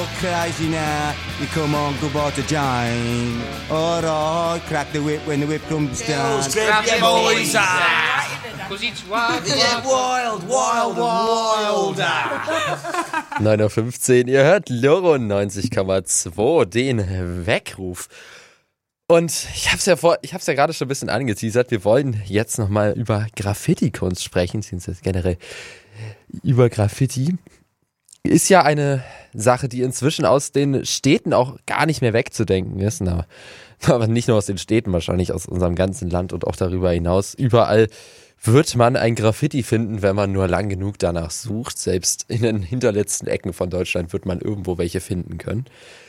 crazy now. You come on, go about the giant. Alright, crack the whip when the whip comes down. Grab your boys Così suave. Wild, wild, wilder. 9:15 Uhr, ihr hört Loro 90,2, den Weckruf. Und ich hab's ja gerade schon ein bisschen angeteasert, wir wollen jetzt nochmal über Graffiti-Kunst sprechen, beziehungsweise generell über Graffiti. Ist ja eine Sache, die inzwischen aus den Städten auch gar nicht mehr wegzudenken ist. Aber nicht nur aus den Städten, wahrscheinlich aus unserem ganzen Land und auch darüber hinaus. Überall wird man ein Graffiti finden, wenn man nur lang genug danach sucht. Selbst in den hinterletzten Ecken von Deutschland wird man irgendwo welche finden können.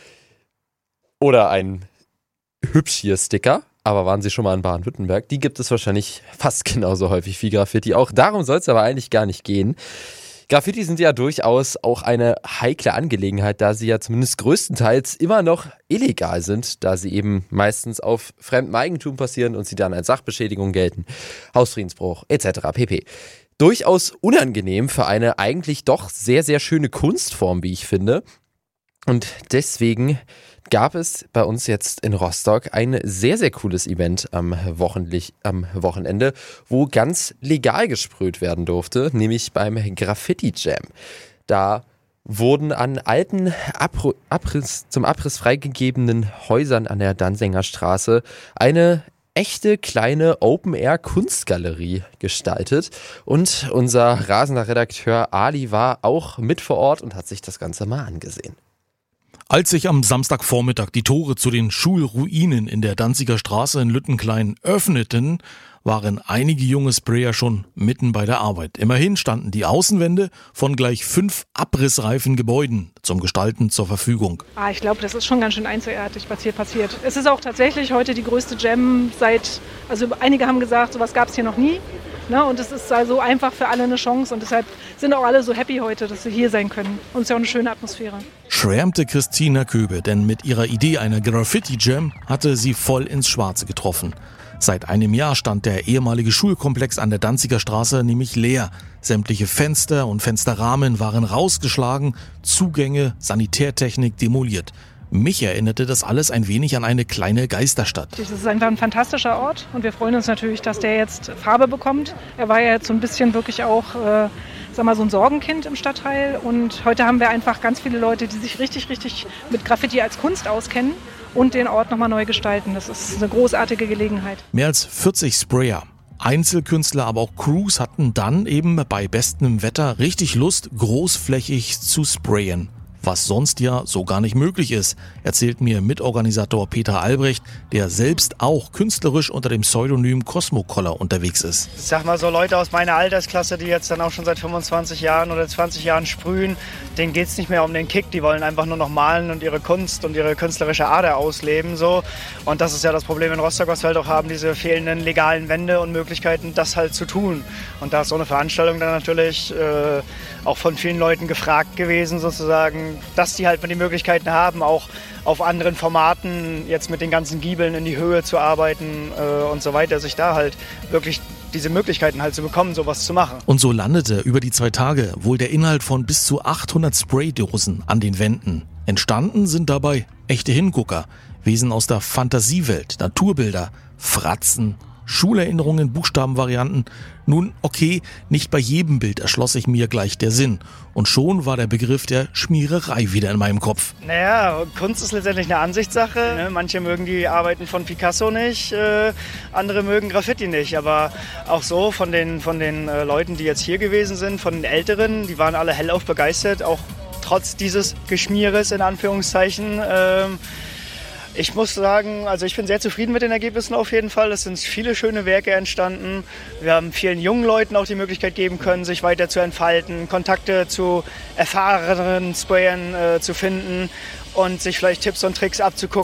Oder ein Hübsch-Hier-Sticker. Aber waren Sie schon mal in Baden-Württemberg? Die gibt es wahrscheinlich fast genauso häufig wie Graffiti. Auch darum soll es aber eigentlich gar nicht gehen. Graffiti sind ja durchaus auch eine heikle Angelegenheit, da sie ja zumindest größtenteils immer noch illegal sind, da sie eben meistens auf fremdem Eigentum passieren und sie dann als Sachbeschädigung gelten, Hausfriedensbruch etc. pp. Durchaus unangenehm für eine eigentlich doch sehr, sehr schöne Kunstform, wie ich finde. Und deswegen gab es bei uns jetzt in Rostock ein sehr, sehr cooles Event am Wochenende, wo ganz legal gesprüht werden durfte, nämlich beim Graffiti Jam. Da wurden an alten zum Abriss freigegebenen Häusern an der Danziger Straße eine echte kleine Open-Air-Kunstgalerie gestaltet. Und unser rasender Redakteur Ali war auch mit vor Ort und hat sich das Ganze mal angesehen. Als sich am Samstagvormittag die Tore zu den Schulruinen in der Danziger Straße in Lüttenklein öffneten, waren einige junge Sprayer schon mitten bei der Arbeit. Immerhin standen die Außenwände von gleich 5 abrissreifen Gebäuden zum Gestalten zur Verfügung. Ich glaube, das ist schon ganz schön einzigartig, was hier passiert. Es ist auch tatsächlich heute die größte Jam also einige haben gesagt, sowas gab es hier noch nie. Ne? Und es ist also einfach für alle eine Chance und deshalb sind auch alle so happy heute, dass sie hier sein können. Und es ist ja auch eine schöne Atmosphäre. Schwärmte Christina Köbe, denn mit ihrer Idee einer Graffiti-Jam hatte sie voll ins Schwarze getroffen. Seit einem Jahr stand der ehemalige Schulkomplex an der Danziger Straße nämlich leer. Sämtliche Fenster und Fensterrahmen waren rausgeschlagen, Zugänge, Sanitärtechnik demoliert. Mich erinnerte das alles ein wenig an eine kleine Geisterstadt. Das ist einfach ein fantastischer Ort und wir freuen uns natürlich, dass der jetzt Farbe bekommt. Er war ja jetzt so ein bisschen wirklich auch so ein Sorgenkind im Stadtteil und heute haben wir einfach ganz viele Leute, die sich richtig, richtig mit Graffiti als Kunst auskennen und den Ort nochmal neu gestalten. Das ist eine großartige Gelegenheit. Mehr als 40 Sprayer, Einzelkünstler, aber auch Crews hatten dann eben bei bestem Wetter richtig Lust, großflächig zu sprayen. Was sonst ja so gar nicht möglich ist, erzählt mir Mitorganisator Peter Albrecht, der selbst auch künstlerisch unter dem Pseudonym Cosmocolor unterwegs ist. Ich sag mal so, Leute aus meiner Altersklasse, die jetzt dann auch schon seit 25 Jahren oder 20 Jahren sprühen, denen geht's nicht mehr um den Kick, die wollen einfach nur noch malen und ihre Kunst und ihre künstlerische Ader ausleben. So. Und das ist ja das Problem in Rostock, was wir halt auch haben, diese fehlenden legalen Wände und Möglichkeiten, das halt zu tun. Und da ist so eine Veranstaltung dann natürlich auch von vielen Leuten gefragt gewesen, sozusagen, dass die halt die Möglichkeiten haben, auch auf anderen Formaten jetzt mit den ganzen Giebeln in die Höhe zu arbeiten und so weiter, sich da halt wirklich diese Möglichkeiten halt zu bekommen, sowas zu machen. Und so landete über die 2 Tage wohl der Inhalt von bis zu 800 Spraydosen an den Wänden. Entstanden sind dabei echte Hingucker, Wesen aus der Fantasiewelt, Naturbilder, Fratzen, Schulerinnerungen, Buchstabenvarianten. Nun, okay, nicht bei jedem Bild erschloss sich mir gleich der Sinn. Und schon war der Begriff der Schmiererei wieder in meinem Kopf. Naja, Kunst ist letztendlich eine Ansichtssache. Ne? Manche mögen die Arbeiten von Picasso nicht, andere mögen Graffiti nicht. Aber auch so von den Leuten, die jetzt hier gewesen sind, von den Älteren, die waren alle hellauf begeistert, auch trotz dieses Geschmieres in Anführungszeichen. Ich muss sagen, also ich bin sehr zufrieden mit den Ergebnissen auf jeden Fall. Es sind viele schöne Werke entstanden. Wir haben vielen jungen Leuten auch die Möglichkeit geben können, sich weiter zu entfalten, Kontakte zu erfahrenen Sprayern zu finden und sich vielleicht Tipps und Tricks abzugucken.